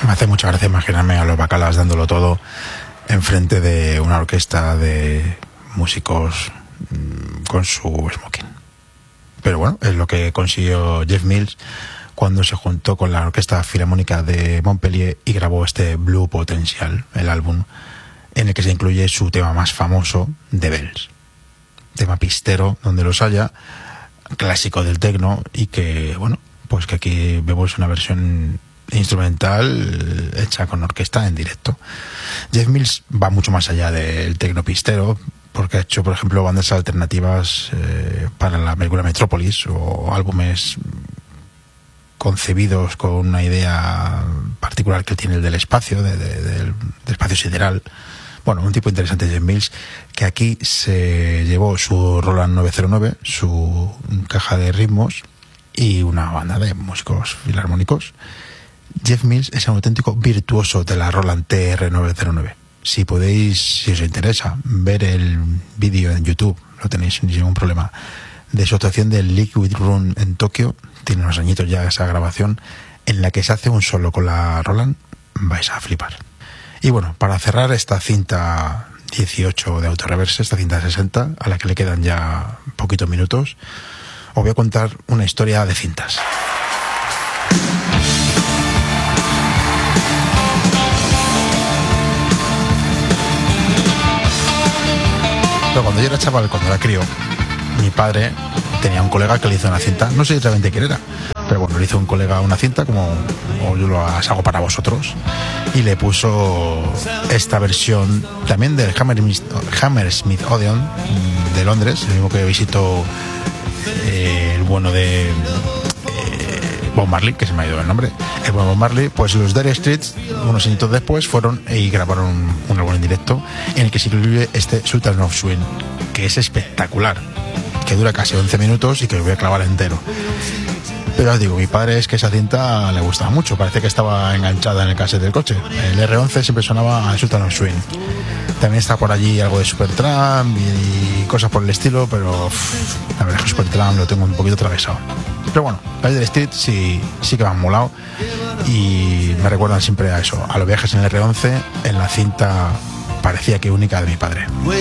Me hace mucha gracia imaginarme a los Bacalas dándolo todo enfrente de una orquesta de músicos con su smoking. Pero bueno, es lo que consiguió Jeff Mills cuando se juntó con la Orquesta Filarmónica de Montpellier y grabó este Blue Potential, el álbum en el que se incluye su tema más famoso, The Bells. Tema pistero, donde los haya, clásico del techno, y que, bueno, pues que aquí vemos una versión instrumental hecha con orquesta en directo. Jeff Mills va mucho más allá del techno pistero, porque ha hecho, por ejemplo, bandas alternativas para la película Metrópolis, o álbumes concebidos con una idea particular que tiene el del espacio, del espacio sideral. Bueno, un tipo interesante de Jeff Mills, que aquí se llevó su Roland 909, su caja de ritmos y una banda de músicos filarmónicos. Jeff Mills es un auténtico virtuoso de la Roland TR-909. Si podéis, si os interesa, ver el vídeo en YouTube, lo tenéis sin ningún problema, de su actuación del Liquid Room en Tokio. Tiene unos añitos ya esa grabación, en la que se hace un solo con la Roland, vais a flipar. Y bueno, para cerrar esta cinta 18 de Autoreverse, esta cinta 60, a la que le quedan ya poquitos minutos, os voy a contar una historia de cintas. Pero cuando yo era chaval, cuando era crío, mi padre tenía un colega que le hizo una cinta, no sé realmente quién era, pero bueno, le hizo un colega una cinta, como yo lo hago para vosotros, y le puso esta versión también del Hammersmith Odeon de Londres, el mismo que visitó el bueno de Bob Marley, que se me ha ido el nombre, el bueno Bob Marley. Pues los Dire Straits, unos añitos después, fueron y grabaron un álbum en directo en el que se incluye este Sultan of Swing, que es espectacular, que dura casi 11 minutos y que lo voy a clavar entero. Pero os digo, mi padre es que esa cinta le gustaba mucho, parece que estaba enganchada en el cassette del coche. El R11 siempre sonaba a Sultan of Swing. También está por allí algo de Supertramp y cosas por el estilo, pero la verdad es que Supertramp lo tengo un poquito atravesado. Pero bueno, las del Street sí que me han molado y me recuerdan siempre a eso, a los viajes en el R11, en la cinta parecía que única de mi padre.